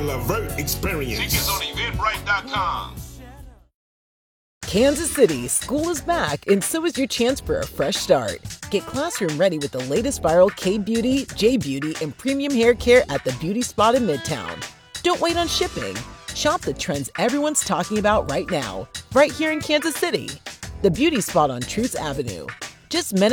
Levert experience. Tickets on Eventbrite.com. Kansas City, school is back, and so is your chance for a fresh start. Get classroom ready with the latest viral K-Beauty, J-Beauty, and premium hair care at the Beauty Spot in Midtown. Don't wait on shipping. Shop the trends everyone's talking about right now, right here in Kansas City. The Beauty Spot on Truth Avenue. Just minutes